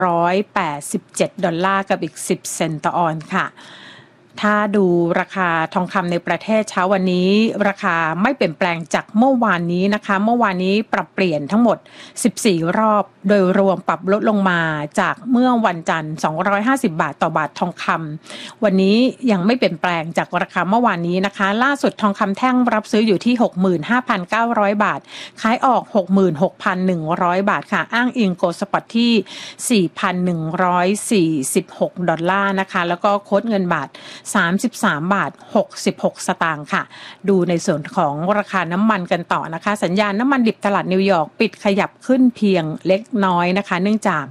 $187กับอีก10 เซนต์ต่อออนซ์ค่ะถ้าดูราคาทองคำในประเทศเช้าวันนี้ราคาไม่เปลี่ยนแปลงจากเมื่อวานนี้นะคะเมื่อวานนี้ปรับเปลี่ยนทั้งหมด14รอบโดยรวมปรับลดลงมาจากเมื่อวันจันทร์250 บาทต่อบาททองคำวันนี้ยังไม่เปลี่ยนแปลงจากราคาเมื่อวานนี้นะคะล่าสุดทองคำแท่งรับซื้ออยู่ที่ 65,900 บาทขายออก 66,100 บาทค่ะอ้างอิงโกลด์สปอตที่ 4,146 ดอลลาร์นะคะแล้วก็โค้ดเงินบาท33 บาท 66 สตางค์ค่ะดูในส่วนของราคาน้ำมันกันต่อนะคะสัญญาณน้ำมันดิบตลาดนิวยอร์กปิดขยับขึ้นเพียงเล็กน้อยนะคะเนื่องจาก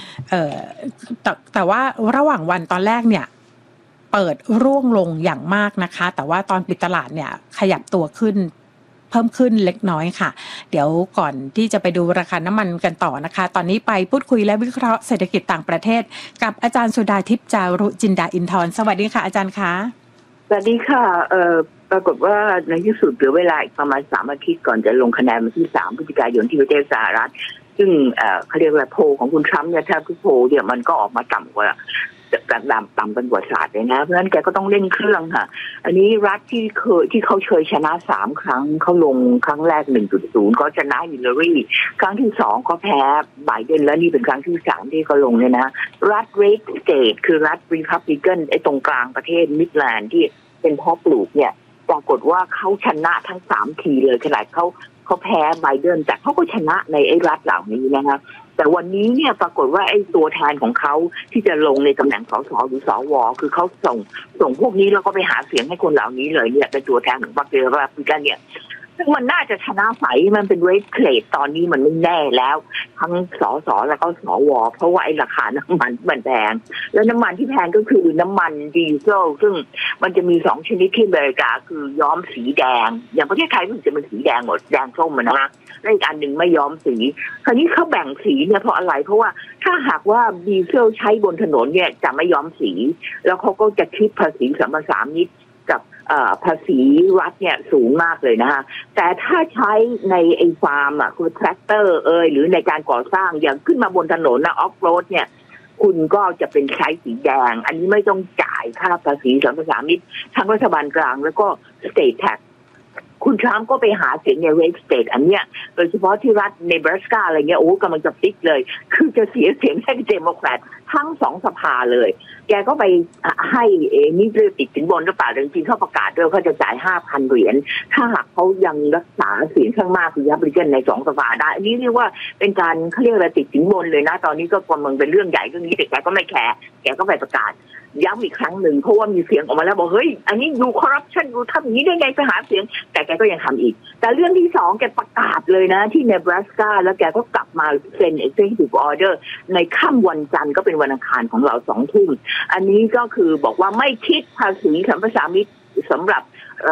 แต่ว่าระหว่างวันตอนแรกเนี่ยเปิดร่วงลงอย่างมากนะคะแต่ว่าตอนปิดตลาดเนี่ยขยับตัวขึ้นเพิ่มขึ้นเล็กน้อยค่ะเดี๋ยวก่อนที่จะไปดูราคาน้ำมันกันต่อนะคะตอนนี้ไปพูดคุยและวิเคราะห์เศรษฐกิจต่างประเทศกับอาจารย์สุดาทิพย์จารุจินดาอินทร์สวัสดีค่ะอาจารย์คะสวัสดีค่ะปรากฏว่าในที่สุดเหลือเวลาอีกประมาณ3 อาทิตย์ก่อนจะลงคะแนนวันที่3 พฤศจิกายนที่ประเทศสหรัฐซึ่งเขาเรียกว่าโพลของคุณทรัมป์เนี่ยแทบทุกโพลเนี่ยมันก็ออกมาต่ำกว่าเป็นประวัติศาสตร์เลยนะเพราะฉะนั้นแกก็ต้องเร่งเครื่องค่ะอันนี้รัฐที่เขาเคยชนะ3 ครั้งเขาลงครั้งแรก 1.0 ก็ชนะฮิลลารีครั้งที่2ก็แพ้ไบเดนและนี่เป็นครั้งที่3ที่เขาลงเนี่ยนะรัฐเรดสเตทคือรัฐรีพับลิกันไอ้ตรงกลางประเทศมิดแลนด์ที่เป็นเพาะปลูกเนี่ยปรากฏว่าเขาชนะทั้ง3 ทีเลยขนาดเขาแพ้ไบเดนแต่เขาก็ชนะในไอ้รัฐเหล่านี้นะคะแต่วันนี้เนี่ยปรากฏว่าไอ้ตัวแทนของเขาที่จะลงในตำแหน่งสสหรือสวคือเขาส่งพวกนี้แล้วก็ไปหาเสียงให้คนเหล่านี้เลยเนี่ยเป็นตัวแทนของพรรคเดโมแครตเนี่ยซึ่งมันน่าจะชนะใสมันเป็นเรทเทรดตอนนี้มันไม่แน่แล้วทั้งสสแล้วก็สวเพราะว่าไอ้ราคาน้ำมันแพงแล้วน้ำมันที่แพงก็คือน้ำมันดีเซลซึ่งมันจะมี2 ชนิดที่อเมริกาคือย้อมสีแดงอย่างประเทศไทยมันจะเป็นสีแดงหมดแดงส้มนะและอีกอันหนึ่งไม่ย้อมสีคราวนี้เขาแบ่งสีเนี่ยเพราะอะไรเพราะว่าถ้าหากว่าดีเซลใช้บนถนนเนี่ยจะไม่ย้อมสีแล้วเขาก็จะคิดภาษีสัมปทานมิตรกับภาษีรัฐเนี่ยสูงมากเลยนะคะแต่ถ้าใช้ในไอ้ฟาร์มคือแทรคเตอร์หรือในการก่อสร้างอย่างขึ้นมาบนถนนออฟโรดเนี่ยคุณก็จะเป็นใช้สีแดงอันนี้ไม่ต้องจ่ายค่าภาษีสัมปทานมิตรทั้งรัฐบาลกลางแล้วก็สเตทแท็กคุณทรัมป์ก็ไปหาเสียงในเรดสเตทอันเนี้ยโดยเฉพาะที่รัฐเนบราสกาอะไรเงี้ยโอ้กำลังจะพลิกเลยคือจะเสียเสียงให้เดโมแครตทั้ง2 สภาเลยแกก็ไปให้นี่เรื่องติดสินบนหรือเปล่าจริงๆเขาประกาศด้วยเขาจะจ่าย 5,000 เหรียญถ้าหากเขายังรักษาเสียงข้างมากคือยับริกันใน2 สภาได้อันนี้เรียกว่าเป็นการเขาเรียกอะไรติดสินบนเลยนะตอนนี้ก็กำลังเป็นเรื่องใหญ่เรื่องนี้แต่แกก็ไม่แคร์แกก็ไปประกาศย้ำอีกครั้งหนึ่งเพราะว่ามีเสียงออกมาแล้วบอกเฮ้ยอันนี้ดูคอร์รัปชันดูทำอย่างนี้ได้ไงไปหาเสียงแต่แกก็ยังทำอีกแต่เรื่องที่2แกประกาศเลยนะที่เนบราสกาแล้วแกก็กลับมาเซ็น Executive Order ในค่ำวันจันทร์ก็เป็นวันอังคารของเรา2 ทุ่มอันนี้ก็คือบอกว่าไม่คิดภาษีสัมปทานมิตรสำหรับ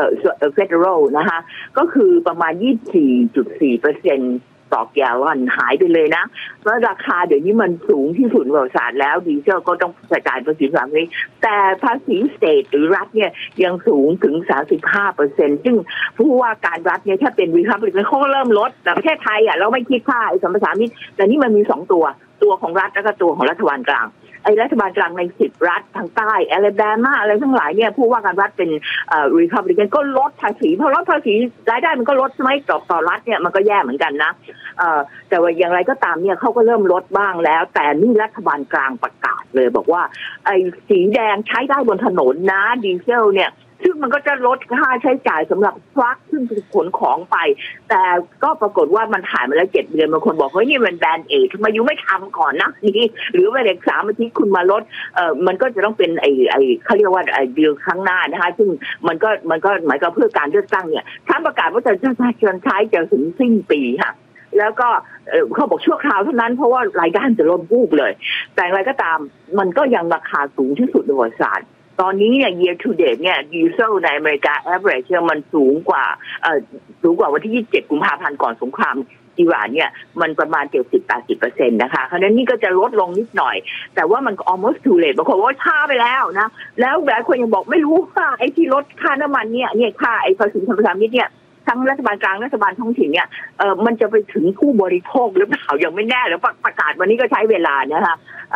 Federal นะคะก็คือประมาณ 24.4% ต่อแกลลอนหายไปเลยนะเพราะราคาเดี๋ยวนี้มันสูงที่สุดในประวัติศาสตร์แล้วดีเซลก็ต้องจ่ายภาษีสัมปทานมิตรแต่ภาษีสเตทหรือรัฐเนี่ยยังสูงถึง 35% ซึ่งผู้ว่าการรัฐเนี่ยถ้าเป็นรีพับลิกันเขาก็เริ่มลดแต่ประเทศไทยเราไม่คิดค่าสัมปทานมิตรแต่นี่มันมี2 ตัวของรัฐแล้วก็ตัวของรัฐบาลกลางไอ้รัฐบาลกลางใน10 รัฐทางใต้แอลาบามาอะไรทั้งหลายเนี่ยผู้ว่าการรัฐเป็นรีพับลิกันก็ลดภาษีเพราะลดภาษีรายได้มันก็ลดใช่ไหมต่อรัฐเนี่ยมันก็แย่เหมือนกันนะแต่ว่าอย่างไรก็ตามเนี่ยเขาก็เริ่มลดบ้างแล้วแต่นี่รัฐบาลกลางประกาศเลยบอกว่าไอ้สีแดงใช้ได้บนถนนนะดีเซลเนี่ยซึ่งมันก็จะลดค่าใช้จ่ายสำหรับทรัคซึ่งขนของไปแต่ก็ปรากฏว่ามันถ่ายมาแล้ว7 เดือนบางคนบอกเฮ้ยนี่มันแบนเอททำไมยูไม่ทำก่อนนะนี่หรือว่าเด็ก3 อาทิตย์คุณมาลดมันก็จะต้องเป็นไอ้เขาเรียกว่าไอ้ดีลครั้งหน้านะคะซึ่งมันก็หมายกับเพื่อการเลือกตั้งเนี่ยท่านประกาศว่าจะใช้จะถึงสิ้นปีค่ะแล้วก็เขาบอกชั่วคราวเท่านั้นเพราะว่ารายได้จะลดวูบเลยแต่อะไรก็ตามมันก็ยังราคาสูงที่สุดในประวัติศาสตร์ตอนนี้เนี่ย year to date เนี่ยดีเซลในอเมริกา average มันสูงกว่าวันที่27 กุมภาพันธ์ก่อนสงครามอิหร่านเนี่ยมันประมาณ 70-80% นะคะเพราะฉะนั้นนี่ก็จะลดลงนิดหน่อยแต่ว่ามัน almost too late บางคนว่าช้าไปแล้วนะแล้วหลายคนยังบอกไม่รู้ว่าไอ้ที่ลดค่าน้ำมันเนี่ยค่าไอ้ภาษีสัมปทานมิตรเนี่ยทั้งรัฐบาลกลางรัฐบาลท้องถิ่นเนี่ยมันจะไปถึงผู้บริโภคหรือเปล่ายังไม่แน่แล้วประกาศวันนี้ก็ใช้เวลานะคะ